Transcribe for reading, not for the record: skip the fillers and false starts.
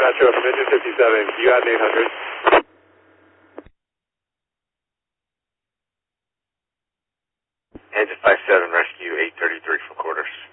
Metro from engine 57. You have 800. Engine 57, rescue 833 for quarters.